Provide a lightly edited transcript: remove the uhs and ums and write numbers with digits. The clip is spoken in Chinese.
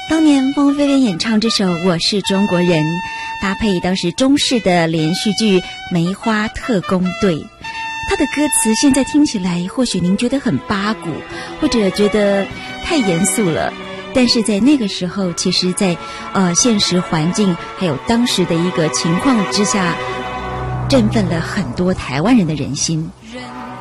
当年凤飞飞演唱这首《我是中国人》，搭配当时中视的连续剧《梅花特工队》，他的歌词现在听起来，或许您觉得很八股，或者觉得太严肃了。但是在那个时候，其实在现实环境还有当时的一个情况之下，振奋了很多台湾人的人心。